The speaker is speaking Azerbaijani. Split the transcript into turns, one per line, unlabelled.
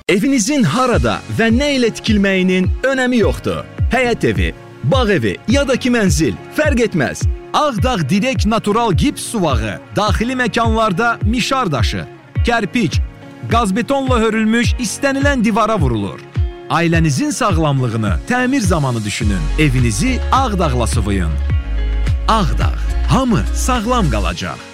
Evinizin harada və nə ilə tikilməyinin önəmi yoxdur. Həyət evi, bağ evi ya da ki mənzil, fərq etməz. Ağdağ Direkt Natural Gips suvağı, daxili məkanlarda mişar daşı, kərpiç, qazbetonla hörülmüş istənilən divara vurulur. Ailənizin sağlamlığını təmir zamanı düşünün, evinizi Ağdağla sıvayın. Ağdağ, hamı sağlam qalacaq.